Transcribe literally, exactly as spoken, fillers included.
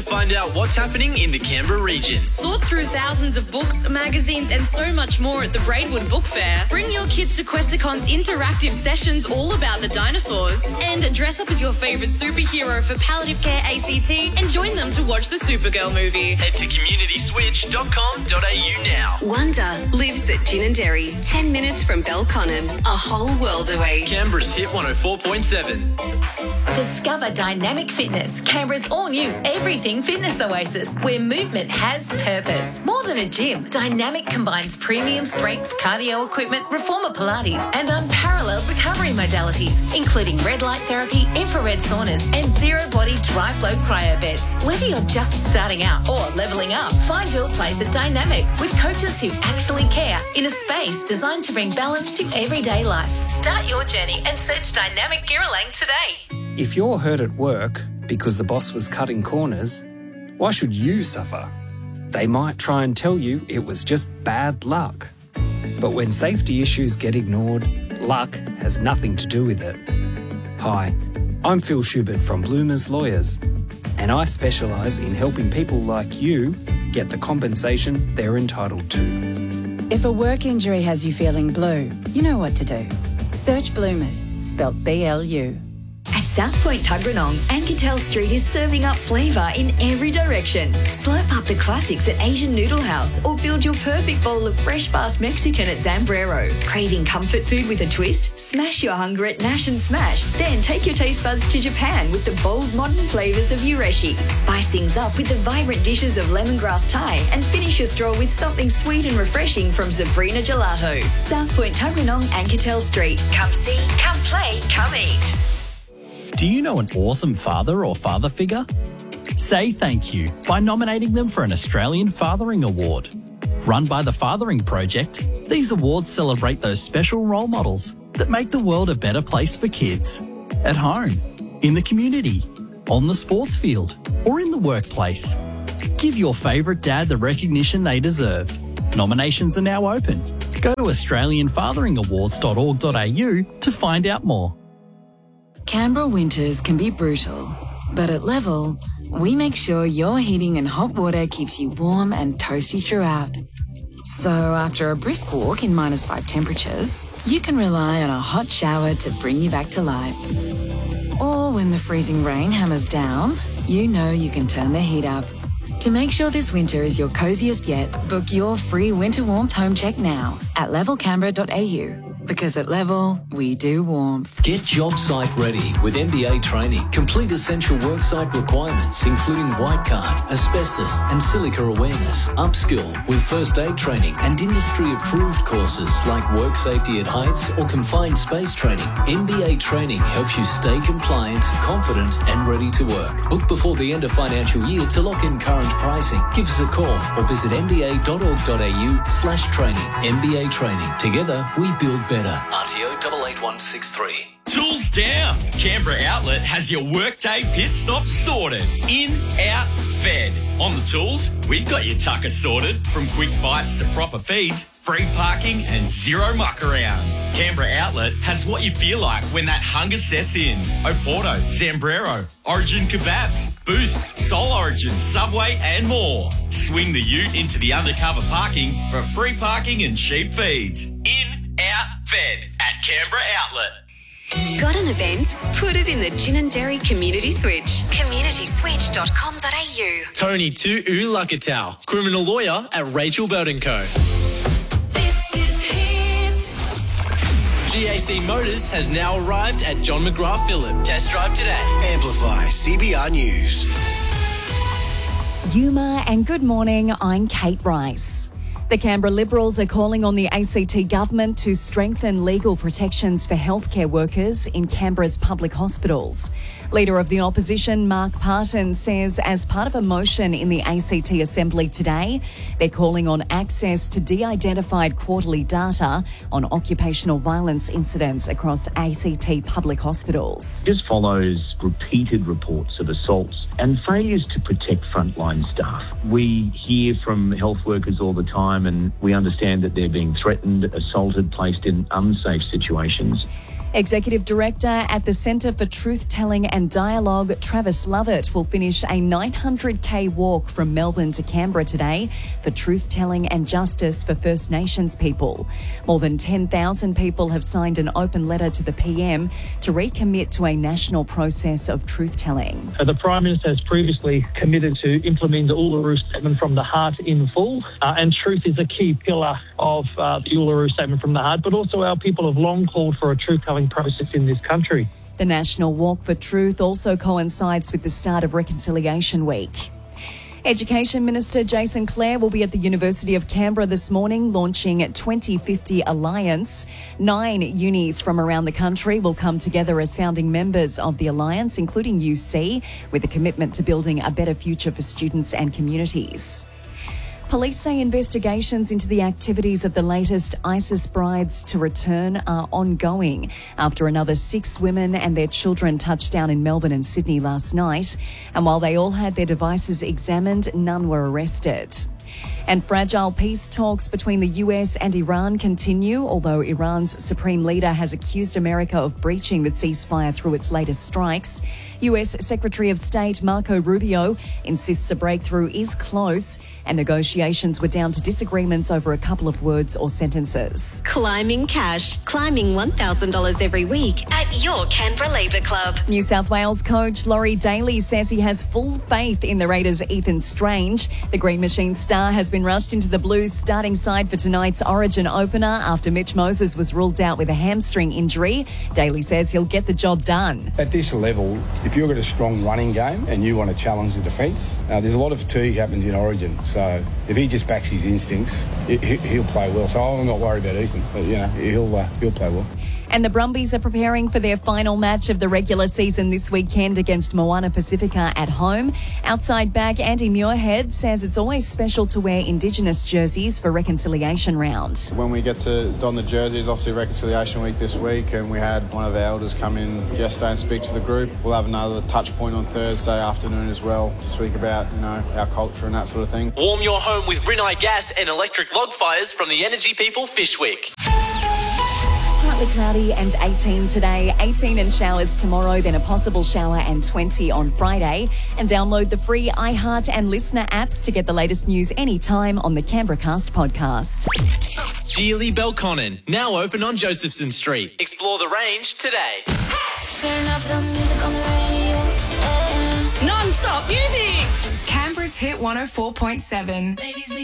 Find out what's happening in the Canberra region. Sort through thousands of books, magazines and so much more at the Braidwood Book Fair. Bring your kids to Questicon's interactive sessions all about the dinosaurs. And dress up as your favourite superhero for Palliative Care A C T and join them to watch the Supergirl movie. Head to community switch dot com dot a u now. Wonder lives at Gin and Dairy, ten minutes from Belconnen, a whole world away. Canberra's Hit one oh four point seven. Discover Dynamic Fitness, Canberra's all-new everything fitness oasis, where movement has purpose. More than a gym, Dynamic combines premium strength cardio equipment, reformer Pilates and unparalleled recovery modalities, including red light therapy, infrared saunas and zero-body dry-flow cryo beds. Whether you're just starting out or levelling up, find your place at Dynamic with coaches who actually care in a space designed to bring balance to everyday life. Start your journey and search Dynamic Girralang today. If you're hurt at work because the boss was cutting corners, why should you suffer? They might try and tell you it was just bad luck. But when safety issues get ignored, luck has nothing to do with it. Hi, I'm Phil Schubert from Bloomers Lawyers, and I specialise in helping people like you get the compensation they're entitled to. If a work injury has you feeling blue, you know what to do. Search Bloomers, spelt B L U. At South Point Tuggeranong, Anketel Street is serving up flavour in every direction. Slurp up the classics at Asian Noodle House or build your perfect bowl of fresh, fast Mexican at Zambrero. Craving comfort food with a twist? Smash your hunger at Nash and Smash. Then take your taste buds to Japan with the bold, modern flavours of Ureshi. Spice things up with the vibrant dishes of lemongrass Thai and finish your stroll with something sweet and refreshing from Sabrina Gelato. South Point Tuggeranong, Anketel Street. Come see, come play, come eat. Do you know an awesome father or father figure? Say thank you by nominating them for an Australian Fathering Award. Run by the Fathering Project, these awards celebrate those special role models that make the world a better place for kids. At home, in the community, on the sports field, or in the workplace. Give your favourite dad the recognition they deserve. Nominations are now open. Go to australian fathering awards dot org dot a u to find out more. Canberra winters can be brutal, but at Level, we make sure your heating and hot water keeps you warm and toasty throughout. So after a brisk walk in minus five temperatures, you can rely on a hot shower to bring you back to life. Or when the freezing rain hammers down, you know you can turn the heat up. To make sure this winter is your coziest yet, book your free winter warmth home check now at level canberra dot a u. Because at Level, we do warmth. Get job site ready with M B A training. Complete essential worksite requirements, including white card, asbestos and silica awareness. Upskill with first aid training and industry-approved courses like work safety at heights or confined space training. M B A training helps you stay compliant, confident and ready to work. Book before the end of financial year to lock in current pricing. Give us a call or visit m b a dot org dot a u slash training. M B A training. Together, we build better. R T O eight eight one six three. Tools down. Canberra Outlet has your workday pit stop sorted. In, out, fed. On the tools, we've got your tucker sorted. From quick bites to proper feeds, free parking and zero muck around. Canberra Outlet has what you feel like when that hunger sets in. Oporto, Zambrero, Origin Kebabs, Boost, Soul Origin, Subway and more. Swing the ute into the undercover parking for free parking and cheap feeds. In, out, fed at Canberra Outlet. Got an event? Put it in the Gin and Dairy Community Switch. community switch dot com dot a u. Tony Tu Ulakatau, criminal lawyer at Rachel Burton Co. This is Hit. G A C Motors has now arrived at John McGrath Phillip. Test drive today. Amplify C B R News. Yuma and good morning, I'm Kate Rice. The Canberra Liberals are calling on the A C T government to strengthen legal protections for healthcare workers in Canberra's public hospitals. Leader of the opposition, Mark Parton, says as part of a motion in the A C T Assembly today, they're calling on access to de-identified quarterly data on occupational violence incidents across A C T public hospitals. This follows repeated reports of assaults and failures to protect frontline staff. We hear from health workers all the time and we understand that they're being threatened, assaulted, placed in unsafe situations. Executive Director at the Centre for Truth Telling and Dialogue, Travis Lovett, will finish a nine hundred k walk from Melbourne to Canberra today for truth telling and justice for First Nations people. More than ten thousand people have signed an open letter to the P M to recommit to a national process of truth telling. The Prime Minister has previously committed to implementing the Uluru Statement from the Heart in full, uh, and truth is a key pillar of uh, the Uluru Statement from the Heart, but also our people have long called for a truth-telling process in this country. The National Walk for Truth also coincides with the start of Reconciliation Week. Education Minister Jason Clare will be at the University of Canberra this morning launching twenty fifty Alliance. Nine unis from around the country will come together as founding members of the Alliance, including U C, with a commitment to building a better future for students and communities. Police say investigations into the activities of the latest ISIS brides to return are ongoing after another six women and their children touched down in Melbourne and Sydney last night. And while they all had their devices examined, none were arrested. And fragile peace talks between the U S and Iran continue, although Iran's supreme leader has accused America of breaching the ceasefire through its latest strikes. U S Secretary of State Marco Rubio insists a breakthrough is close and negotiations were down to disagreements over a couple of words or sentences. Climbing cash. Climbing one thousand dollars every week at your Canberra Labour Club. New South Wales coach Laurie Daly says he has full faith in the Raiders' Ethan Strange. The Green Machine star has been rushed into the Blues starting side for tonight's Origin opener after Mitch Moses was ruled out with a hamstring injury. Daly says he'll get the job done. At this level, if you've got a strong running game and you want to challenge the defence, uh, there's a lot of fatigue happens in Origin. So if he just backs his instincts, he, he'll play well. So I'm not worried about Ethan, but you know he'll uh, he'll play well. And the Brumbies are preparing for their final match of the regular season this weekend against Moana Pacifica at home. Outside back Andy Muirhead says it's always special to wear Indigenous jerseys for Reconciliation Round. When we get to don the jerseys, obviously Reconciliation Week this week, and we had one of our elders come in yesterday and speak to the group. We'll have another touch point on Thursday afternoon as well to speak about, you know, our culture and that sort of thing. Warm your home with Rinnai Gas and electric log fires from the Energy People Fishwick. Partly cloudy and eighteen today, eighteen and showers tomorrow, then a possible shower and twenty on Friday. And download the free iHeart and Listener apps to get the latest news anytime on the Canberra Cast podcast. Geely Belconnen, now open on Josephson Street. Explore the range today. Turn up the music on the radio. Yeah. Non-stop music! Canberra's Hit one oh four point seven. Ladies,